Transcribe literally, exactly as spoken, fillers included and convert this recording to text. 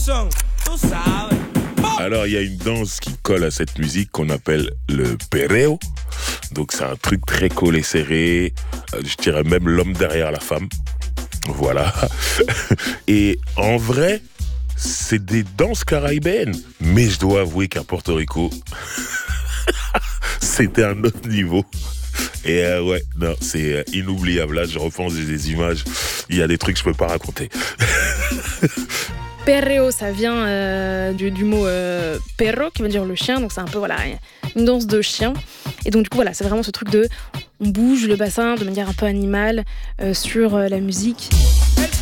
Alors, il y a une danse qui colle à cette musique qu'on appelle le perreo. Donc, c'est un truc très collé serré. Je dirais même l'homme derrière la femme. Voilà. Et en vrai, c'est des danses caribéennes. Mais je dois avouer qu'à Porto Rico, c'était un autre niveau. Et euh, ouais, non, c'est euh, inoubliable. Là, je repense des images. Il y a des trucs que je peux pas raconter. Perreo, ça vient euh, du, du mot euh, perro, qui veut dire le chien. Donc c'est un peu voilà une danse de chien. Et donc du coup voilà, c'est vraiment ce truc de on bouge le bassin de manière un peu animale euh, sur euh, la musique.